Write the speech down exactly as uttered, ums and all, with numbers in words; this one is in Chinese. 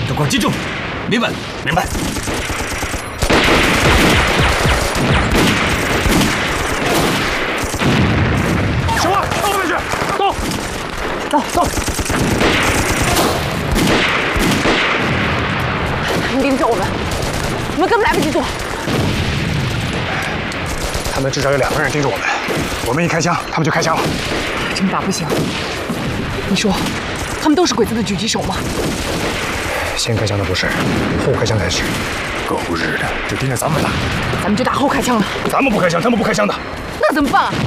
都给我记住！明白，明白。小花，到后面去，走，走走。 他们盯着我们，我们根本来不及躲。 他们至少有两个人盯着我们，我们一开枪，他们就开枪了。 这么打不行。你说，他们都是鬼子的狙击手吗？ 先开枪的不是，后开枪才是。 狗日的，就盯着咱们打， 咱们就打后开枪了。 咱们不开枪，他们不开枪的。 那怎么办啊？